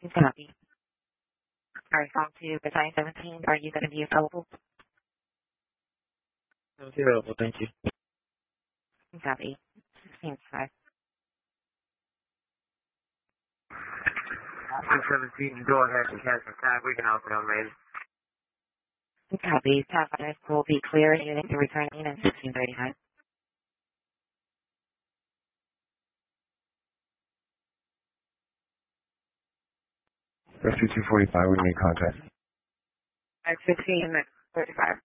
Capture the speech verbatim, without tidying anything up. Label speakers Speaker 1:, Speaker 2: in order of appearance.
Speaker 1: Copy. All right, phone two, Battalion seventeen, are you going to be available?
Speaker 2: Available, thank you.
Speaker 1: Copy. sixteen five.
Speaker 2: Option seventeen, go ahead and catch the time. We can open them later.
Speaker 1: Copy. Top five will be clear. Unit to returning in sixteen thirty-five.
Speaker 3: Rescue two forty-five, we made contact.
Speaker 1: All right, sixteen thirty-five.